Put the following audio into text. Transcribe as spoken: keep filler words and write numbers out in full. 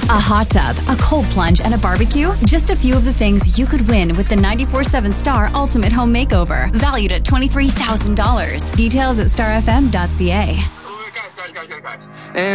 A hot tub, a cold plunge, and a barbecue? Just a few of the things you could win with the ninety-four seven Star Ultimate Home Makeover, valued at twenty-three thousand dollars. Details at star f m dot c a. Guys, guys, guys, guys, guys.